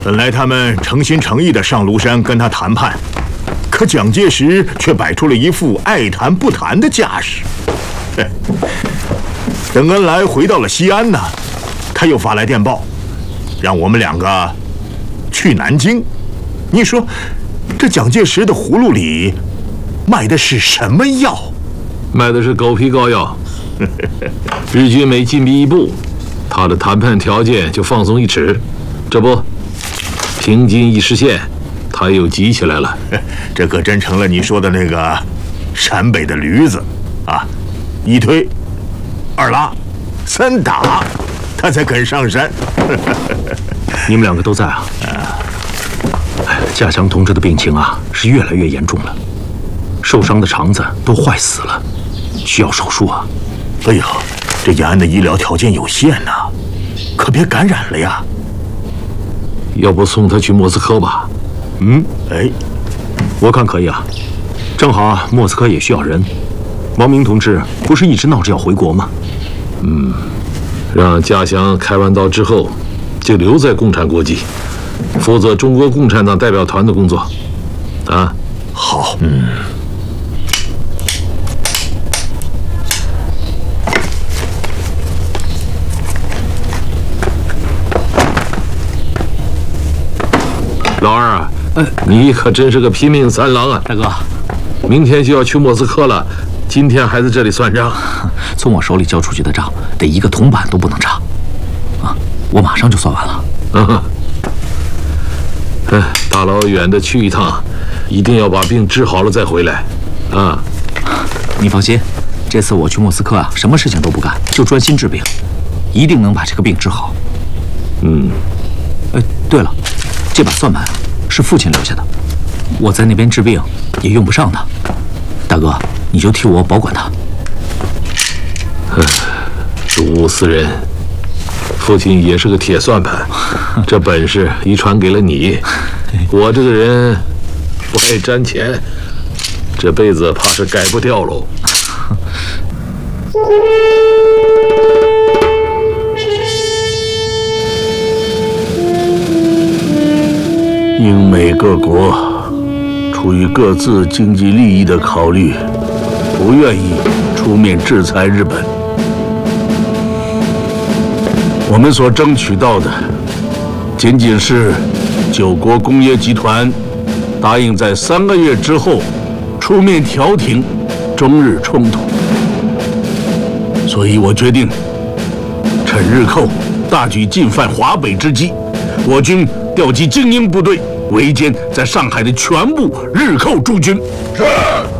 本来他们诚心诚意地上庐山跟他谈判，可蒋介石却摆出了一副爱谈不谈的架势。等恩来回到了西安呢，他又发来电报，让我们两个去南京。你说，这蒋介石的葫芦里卖的是什么药？ 卖的是狗皮膏药。日军每进逼一步，他的谈判条件就放松一尺。这不，平津一实现，他又急起来了。 这可真成了你说的那个陕北的驴子啊！一推，二拉，三打，他才肯上山。 你们两个都在啊？家祥同志的病情啊是越来越严重了，受伤的肠子都坏死了，需要手术啊。 哎呀，这延安的医疗条件有限呐，可别感染了呀。 要不送他去莫斯科吧？ 哎， 我看可以啊，正好啊，莫斯科也需要人。王明同志不是一直闹着要回国吗？ 让家祥开完刀之后，就留在共产国际，负责中国共产党代表团的工作。啊， 好， 老二啊，你可真是个拼命三郎啊！ 大哥， 明天就要去莫斯科了，今天还在这里算账。 从我手里交出去的账，得一个铜板都不能差。啊，我马上就算完了。 大老远的去一趟，一定要把病治好了再回来。啊， 你放心，这次我去莫斯科啊，什么事情都不干，就专心治病，一定能把这个病治好。对了，这把算盘是父亲留下的，我在那边治病也用不上它。大哥，你就替我保管它。 主无私人，父亲也是个铁算盘，这本事遗传给了你。我这个人不爱沾钱，这辈子怕是改不掉喽。 英美各国出于各自经济利益的考虑，不愿意出面制裁日本。我们所争取到的，仅仅是9国工业集团答应在3个月之后出面调停中日冲突。所以我决定，趁日寇大举进犯华北之机，我军调集精英部队围歼在上海的全部日寇驻军。是。